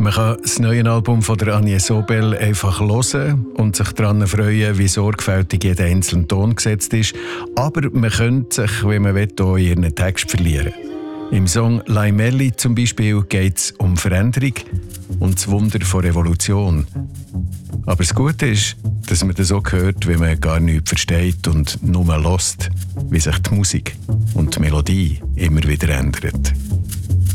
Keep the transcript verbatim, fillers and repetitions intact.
Man kann das neue Album von der Agnès Obel einfach hören und sich daran freuen, wie sorgfältig jeder einzelne Ton gesetzt ist. Aber man könnte sich, wenn man will, auch in ihren Text verlieren. Im Song «Laimelli» zum Beispiel geht es um Veränderung und das Wunder von Revolution. Aber das Gute ist, dass man das auch hört, wenn man gar nichts versteht und nur hört, wie sich die Musik und die Melodie immer wieder ändern.